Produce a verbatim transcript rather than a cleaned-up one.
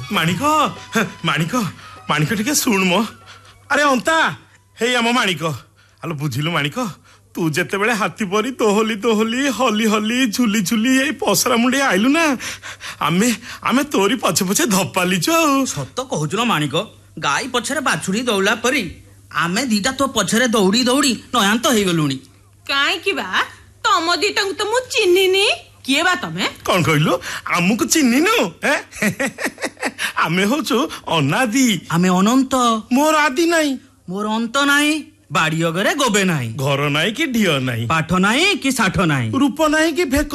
माणिक माणिक माणिक टिके शुण मो अरे अंता हे आम माणिक आलो बुझिलु माणिक तू जेते बेले हाथी परी दोहली दोहली हली हली झुली झुली ए पसरा मुंडे आइलु ना आमे आमे तोरी पछे पछे धपालीचु आ सत कहूचु माणिक गाई पछरे बाछुरी दौड़ा परी आमे दीटा तो पछरे दौड़ी दौड़ी नयांत हो गलुनी काई की बा तम दीटा तो मु चिन्हिनी किए बा तमे कौन कहलु आमुक चिन्हिनु आमे होचु अनादि आमे अनंत मोर आदि नाही मोर अंत नाही बाड़ी अगरे गोबे नाही घर नाही कि ढियो नाही पाठ नाही कि साठ नाही रूप नाही कि भेक